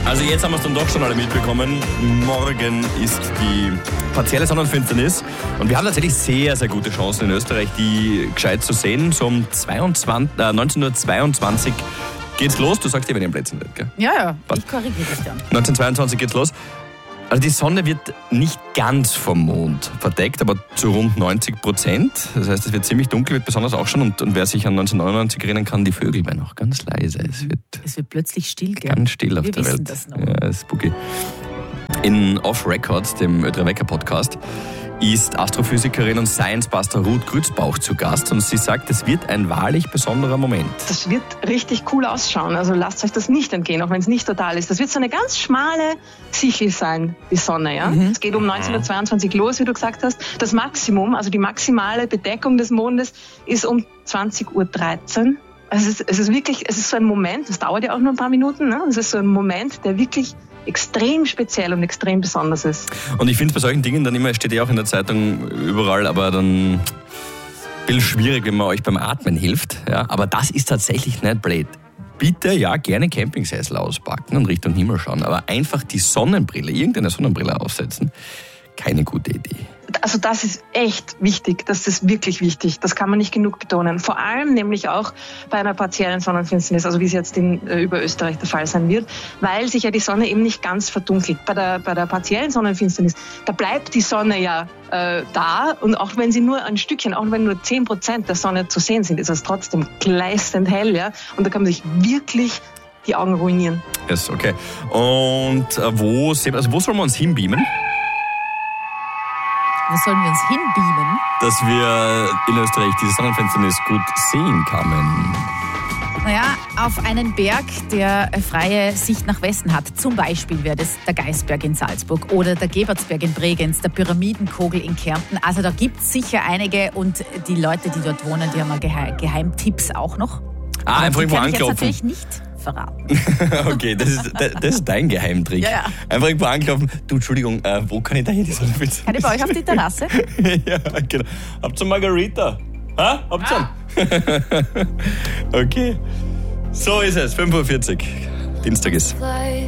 Also jetzt haben wir es dann doch schon alle mitbekommen. Morgen ist die partielle Sonnenfinsternis. Und wir haben tatsächlich sehr, sehr gute Chancen in Österreich, die gescheit zu sehen. So um 19.22 geht's los. Du sagst, wenn ihr am Plätzchen seid, gell? Ja, ich korrigiere dich dann. 1922 geht's los. Also die Sonne wird nicht ganz vom Mond verdeckt, aber zu rund 90%. Das heißt, es wird ziemlich dunkel, wird besonders auch schon. Und wer sich an 1999 erinnern kann, die Vögel werden auch ganz leise. Es wird plötzlich still, gell? Ganz still auf Wir der wissen Welt. das noch. Ja, spooky. In Off Records, dem Ödre Wecker Podcast, ist Astrophysikerin und Science-Buster Ruth Grützbauch zu Gast und sie sagt, es wird ein wahrlich besonderer Moment. Das wird richtig cool ausschauen, also lasst euch das nicht entgehen, auch wenn es nicht total ist. Das wird so eine ganz schmale Sichel sein, die Sonne. Ja? Es geht um 1922 los, wie du gesagt hast. Das Maximum, also die maximale Bedeckung des Mondes ist um 20.13 Uhr. Also es ist wirklich, es ist so ein Moment, das dauert ja auch nur ein paar Minuten, ne? Es ist so ein Moment, der wirklich extrem speziell und extrem besonders ist. Und ich finde es bei solchen Dingen dann immer, es steht ja auch in der Zeitung überall, aber dann ein bisschen schwierig, wenn man euch beim Atmen hilft. Ja? Aber das ist tatsächlich nicht blöd. Bitte, ja, gerne Campingsessel auspacken und Richtung Himmel schauen, aber einfach die Sonnenbrille, irgendeine Sonnenbrille aufsetzen, keine gute Idee. Also das ist echt wichtig, das ist wirklich wichtig, das kann man nicht genug betonen. Vor allem nämlich auch bei einer partiellen Sonnenfinsternis, also wie es jetzt über Österreich der Fall sein wird, weil sich ja die Sonne eben nicht ganz verdunkelt. Bei der partiellen Sonnenfinsternis, da bleibt die Sonne ja da und auch wenn sie nur ein Stückchen, auch wenn nur 10% der Sonne zu sehen sind, ist es trotzdem gleißend hell, ja, und da kann man sich wirklich die Augen ruinieren. Yes, okay. Und wo sollen wir uns hinbeamen? Wo sollen wir uns hinbeamen? Dass wir in Österreich diese Sonnenfinsternis gut sehen können. Naja, auf einen Berg, der freie Sicht nach Westen hat. Zum Beispiel wäre das der Geisberg in Salzburg oder der Gebertsberg in Bregenz, der Pyramidenkogel in Kärnten. Also da gibt es sicher einige und die Leute, die dort wohnen, die haben Geheimtipps auch noch. Einfach irgendwo anklopfen. Ich jetzt natürlich nicht verraten. Okay, das ist dein Geheimtrick. Ja. Einfach irgendwo anklopfen. Du, Entschuldigung, wo kann ich da hier die Sonnenfinsternis? Kann ich bei euch auf die Terrasse? Ja, genau. Habt ihr Margarita? Ha? Habt ihr? Okay. So ist es, 5.40 Uhr. Dienstag ist.